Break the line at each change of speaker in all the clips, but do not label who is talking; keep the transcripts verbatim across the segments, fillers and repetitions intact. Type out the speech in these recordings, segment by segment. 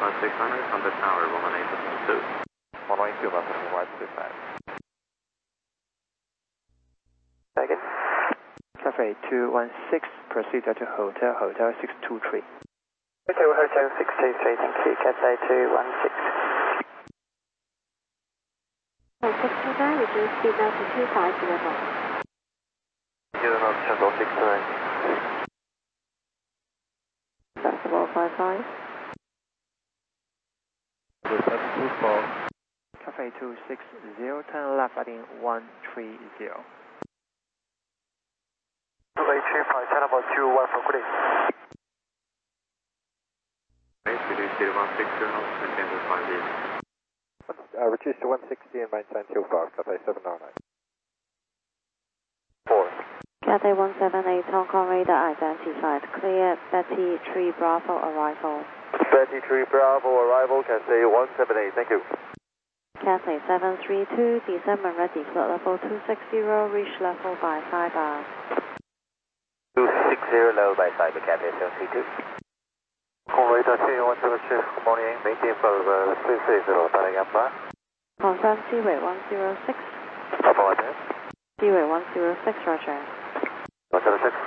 six hundred, contact tower, one one eight two.
one one eight two, about seven five six five.
Second.
Cafe two one six, proceed to Hotel, Hotel six two three.
Hotel, Hotel six two three, thank you, Cafe two one six.
six two nine, reduce speed now to two five level.
Zero knots, Shuttle six two nine.
Festival five five.
seven two four.
Cafe two six zero, turn left heading one three zero.
two eight three five, turn about two one for good day.
Reduce to one six zero knots, maintain to five zero.
Uh, reduce to one sixty and maintain till five, Cathay seven nine eight. four.
Cathay one seven eight, Hong Kong radar identified. Clear Betty three Bravo arrival.
Betty three Bravo arrival, Cathay one seven eight, thank you.
Cathay seven three two, descent ready, float level two six zero, reach level by five hours.
two six zero, level by five, Cathay seven three two. Hong Kong radar C one seven six, good morning, maintain for uh, three three zero, starting up now.
Confirm Seaway one zero six.
Papa one ten.
Seaway one zero six, roger.
one seven six.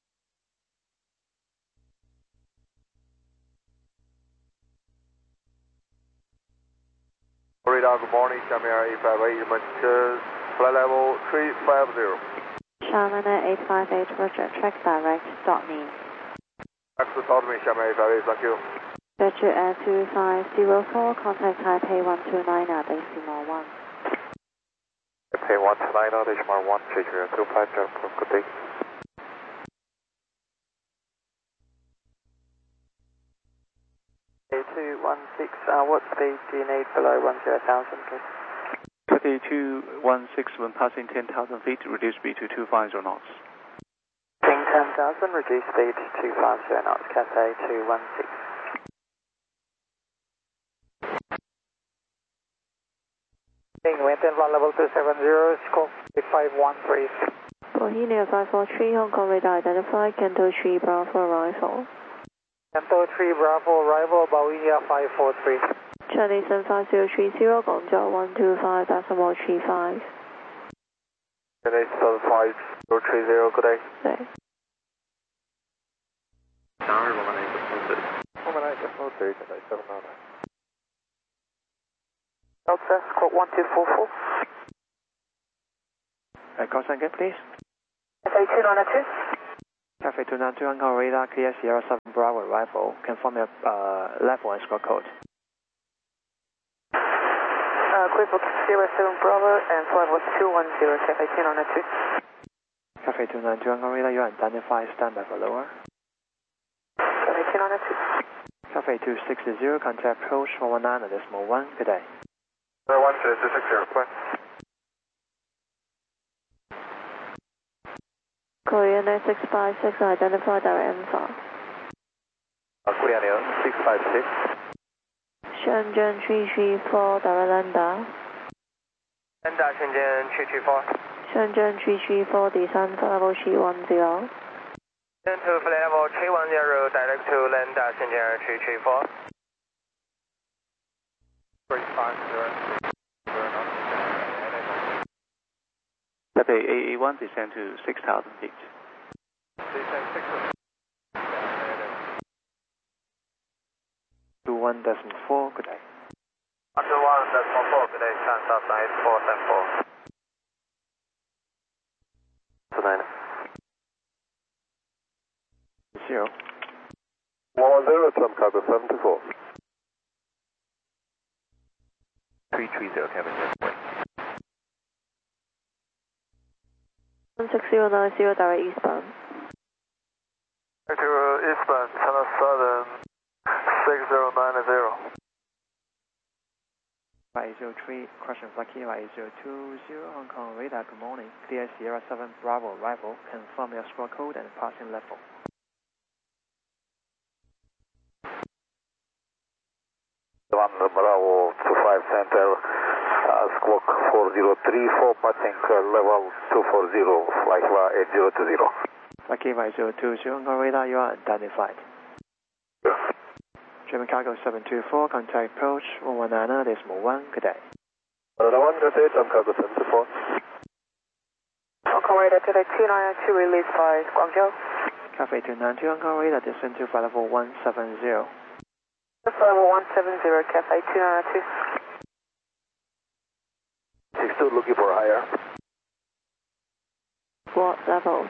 Radar, good morning, Xiamen Air eight five eight, Manchester, flight level three five zero.
Xiamen Air eight five eight, roger, track direct, dot me.
Access out me, Xiamen Air eight five eight, thank you.
Roger Air two five zero four, contact Taipei one two nine at decimal one.
Taipei one two nine, decimal one, three three two five, good day.
two one six, uh, what speed do you need below one zero thousand, please?
Cafe two one six, when passing ten thousand feet, reduce speed to two five zero knots.
Ping ten thousand, reduce speed to two five zero knots, Cathay two one six. Ping, maintain flight level two seven zero, scope five one three.
Bohemia five four three, Hong Kong radar identified, Canto three Bravo arrival.
Canto three Bravo arrival, Bohemia five four three.
Chinese five zero three zero, Guangzhou one two five, decimal three five.
Chinese five zero three zero, good day.
Day.
Tower, one one eight two.
one one eight two, Cathay seven nine eight.
Delta, squawk one two four four.
Uh, call sign again, please.
Cathay two nine two.
Cafe two nine two, Hong Kong radar, clear Sierra seven Bravo arrival. Confirm your uh, level and squawk code.
Uh, clear for Sierra seven Bravo and flight was two one zero, Cathay two nine two.
Cafe two nine two, Hong Kong radar, you are identified, standby for lower.
Cathay two nine two.
Cafe two six zero, contact approach one one nine at decimal one, good day.
one two six zero, point.
Korean Air six five six, identified direct info.
Uh, Korean Air six five six.
Shenzhen three three four, direct Lambda.
Lambda Shenzhen three three four.
Shenzhen three three four, descent flight level three one zero.
Descent to flight level three one zero, direct to Lambda Shenzhen three three four.
three five zero.
Cafe A A one, descend to six thousand feet.
Descend six thousand.
two one decimal four, good day.
two one decimal four, good day, South nine four seven four. two nine.
Zero.
one one zero, Trump cargo seven two four. three three zero, Kevin, yes,
one six zero nine zero, direct eastbound.
Zero eastbound, China Southern six zero nine zero.
five zero three, crushing Lucky, five zero two zero, Hong Kong radar, good morning. Clear Sierra seven Bravo arrival, confirm your squawk code and passing level.
one Bravo two five center, uh, squawk four zero three four, passing uh, level two four zero, flight eight zero two zero.
Lucky five zero two zero, Hong Kong radar, you are identified.
Yeah.
German Cargo seven two four, contact approach one one nine decimal one, good day.
one one nine, good day, German Cargo seven two four.
Hong Kong radar today two nine two release by Guangzhou.
Cafe two nine two, Hong Kong radar, descend to flight level one seven zero.
Flight level one seven zero, Cafe two nine two.
six two looking for higher.
What level?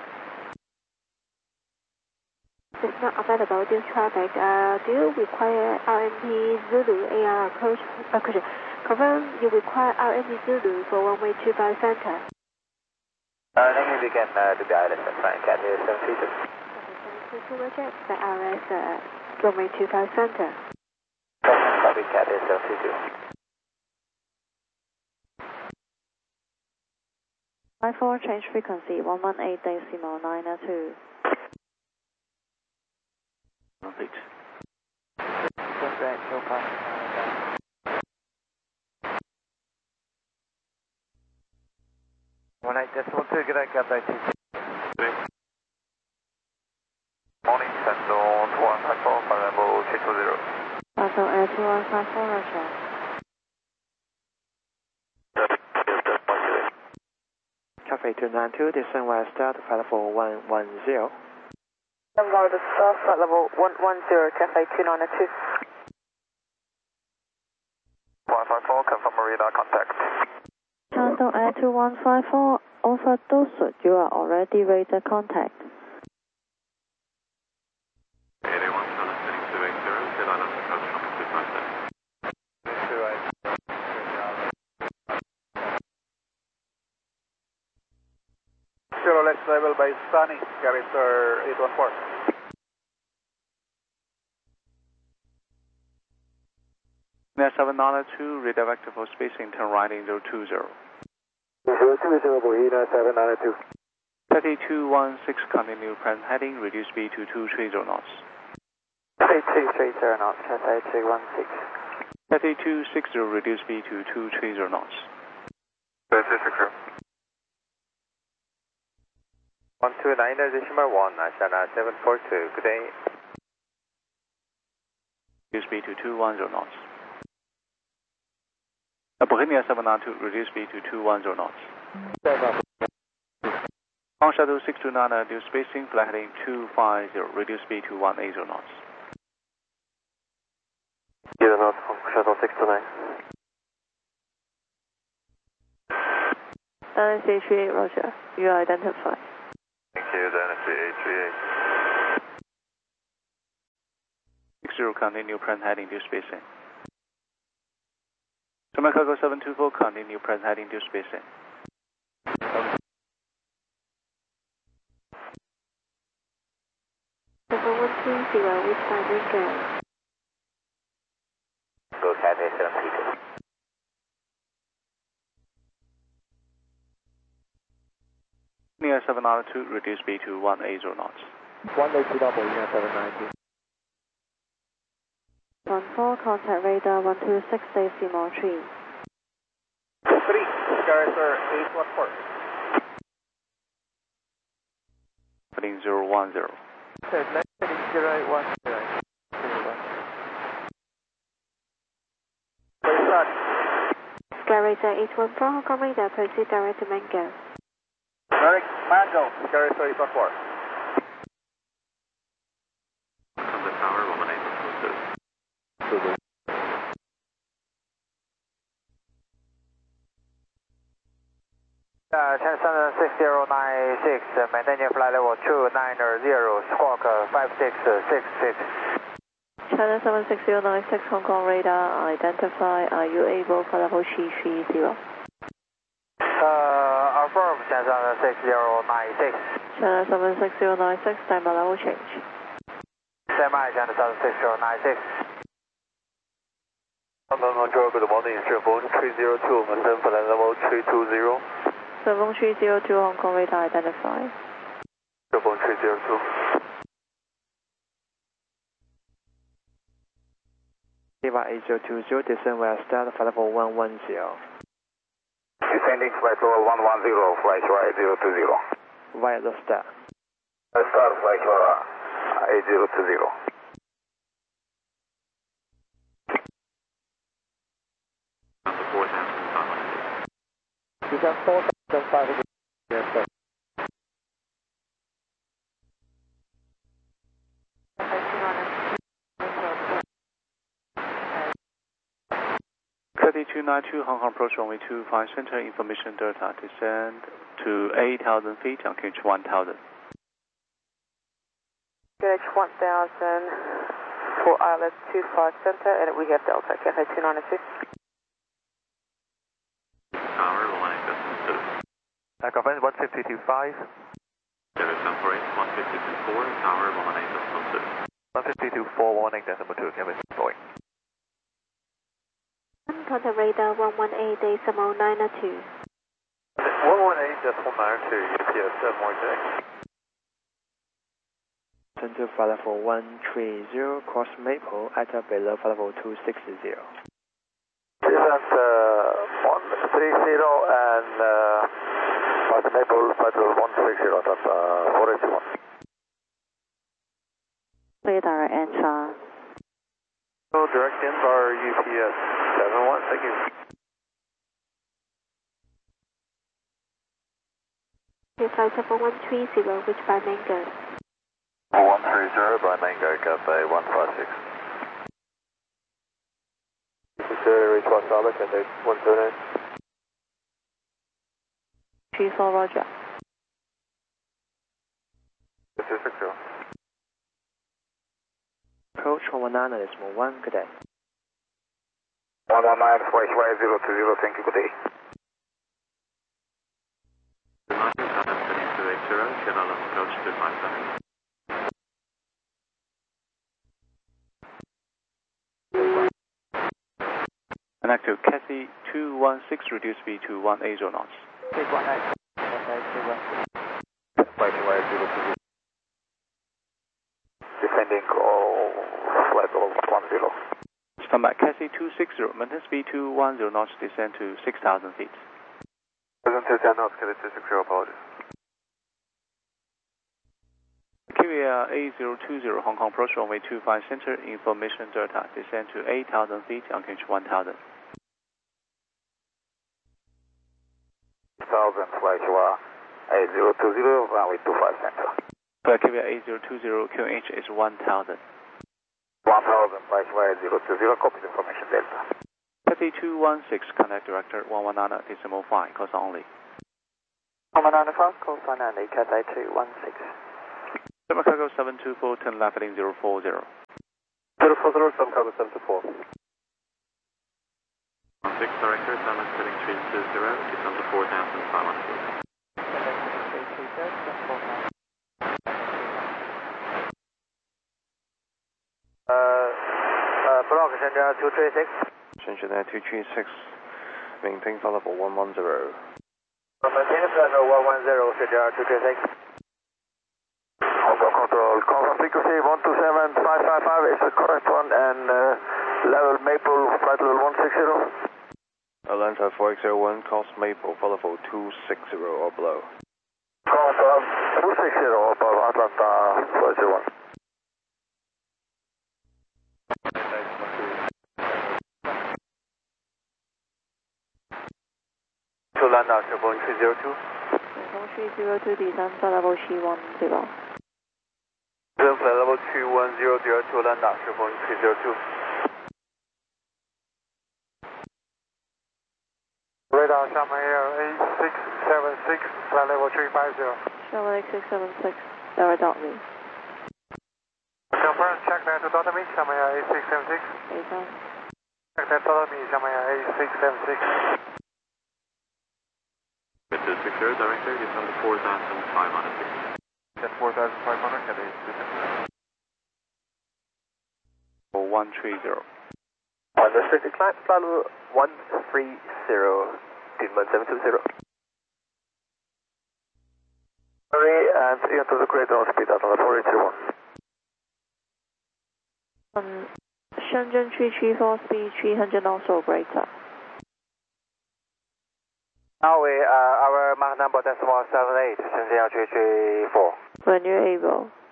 It's not available due to traffic. Uh, do you require R M P Zulu A R approach? Uh, could you confirm you require R M P Zulu for one-way two five center?
Uh, then we can uh, do the I L S and flying cat here seven three two.
seven two two, Roger. The R S uh, runway two five center.
Copy cat here seven three two.
Five four, change frequency one one eight decimal nine two.
Complete. Contact so far. one eight decimal two, good day, Cafe two.
Morning, Sandon two one five four, flight level three two zero.
Basel Air two one five four, Roger.
Cafe two nine two, descend west to flight level one one zero.
German Cargo South, flight level one one zero, Cafe two nine two.
one five four, confirm radar contact.
Shandong Air two one five four, over Dusut, you are already radar contact.
eighty-one, China setting two eight zero, dead island approach number two five seven.
two eight zero. Zero left level by Sunny, character eight one four.
Air seven nine two, redirect for spacing, turn right in zero two zero.
zero two zero, Bohina seven nine two.
thirty-two one six, continue present heading, reduce speed to two three zero knots.
Cafe two three zero knots, Cafe two one six.
thirty-two sixty, reduce speed to two three zero knots.
thirty-two sixty. one two nine decimal one, Ashana seven four two, good day.
Reduce speed to two one zero knots. Uh, Bohemia seven nine two, reduce speed to two one zero knots. On Shadow six two nine, reduce spacing, flight heading two five zero, reduce speed to one eight zero knots.
Zero knots, Shadow six two nine.
N C three eight, Roger. You are identified.
Thank you, then it's eight three eight.
six zero, continue present heading due spacing. German Cargo seven two four, continue present heading due spacing.
Level one two zero, which time is good?
Go cat here seven three two.
Near seven nine two, reduce speed to one eight zero knots.
one eight two double, Unit seven nine two.
one four, contact radar one two six decimal three.
three, character eight one four.
Heading zero one zero.
Heading zero eight one zero.
Please start.
Garrison eight one four, Hong Kong radar, proceed direct to Mango.
Derek Mango, character eight one four.
From the tower, one one eight decimal two.
Uh, China six zero nine six, maintain your flight level two nine zero, squawk five six six six.
China seven six zero nine six, Hong Kong radar, identify. Are you able for level three three zero?
Uh, affirm, China six zero nine six.
China seven six zero nine six, standby level change.
Stand by, China seven six zero nine six.
London Control, good morning, Sherphone three zero two, maintain flight level three two zero.
seven three zero two, Hong Kong radar, identify.
Sherphone three zero two.
Lima eight zero two zero, descend west to flight level one one zero.
Descending flight level one one zero, flight right zero two zero.
Via the star.
Start flight eight zero two zero.
four thousand five hundred feet.
Descend four thousand five hundred. Yes, sir.
Cathay two nine two, Hong Kong approach runway two five center, information Delta, descend to eight thousand feet on K H one thousand.
K H one thousand for I L S two five center, and we have Delta, Cathay two nine two.
Tower, one eight decimal two.
Confirm one fifty two five.
David Temporate, one fifty two four, tower, one eight decimal two.
one fifty two four, one eight decimal two, Kevin, Boeing.
Contact radar one one eight decimal nine two.
one one eight decimal nine two, U P S seven one six.
Turn to flight level one three zero, cross Maple, at or below flight level two six zero.
Descent uh, one three zero and uh, flight Maple, flight level one six zero, that's uh, four eight one.
Radar and far.
So direct inbar U P S seven one, thank you.
Your flight level one three zero, which by Mango.
one three zero by Mango, Cathay one five six.
This is uh, reach one Charlotte, Cathay one seven eight.
three four, Roger.
two six zero.
Approach one one nine decimal one, good day.
one one nine, flight Y zero two zero, thank you, good day.
United Southern three two eight zero, Channel approach two five seven.
And active Cathay two one six, reduce speed to one eight zero knots.
Six one eight. Cathay two one six.
Flight Y zero two zero. Descending all flight level one zero.
Stand by Cathay two six zero, maintain speed to one zero knots, descend to six thousand feet.
Present to ten knots, Cathay two six zero, apologies.
Q A R eight zero two zero, Hong Kong approach runway two five center, information Delta, descend to eight thousand feet on K H one thousand.
one thousand, flight Y eight zero two zero, runway two five center.
For Q A R eight zero two zero, Q H is one thousand.
one thousand, flight Y eight zero two zero, copy the information Delta.
Cathay two one six, contact director one one nine decimal five, call sign only.
one one nine five, call sign only, Cathay two one six.
Seven cargo seven two four, turn left heading zero four zero.
zero four zero, seven cargo seven two four.
one six director, Southern heading three two zero, descend to four thousand five hundred feet.
Uh, uh, block, Shenzhen two three six.
Shenzhen two three six, maintain flight level one one zero.
Maintain flight level one one zero, Shenzhen two three six.
Auto control, confirm frequency one two seven five five five is the correct one, and uh, level Maple, flight level one six zero.
Atlanta four X zero one, cost Maple, flight level two six zero or below.
Confirm two six zero above Atlanta four zero one.
To land out, Boeing three zero two.
Boeing three zero two, descend flight level three one zero.
Descend flight level two one zero zero to land out, Boeing three zero two. Radar, Shanghai Air eight six seven six, flight level three five zero.
Shanghai eight six seven six, Sarah dot me.
Confirm, check that to Doctor Me, Shanghai Air eight six seven six.
Eight
Check that to Doctor Me, Shanghai Air eight six seven six.
With two six zero director, descend to four thousand five hundred feet.
That's four thousand five hundred, Cathay two six zero.
one three zero.
Understood, decline, flight level one three zero, Dinman seven two zero.
Sorry, and into the crater on speed out on the four eight zero one.
Um, Shenzhen three three four, speed three hundred knots or greater.
Now we, uh, our Mach number decimal seven eight, Shenzhen three three four.
When you're able.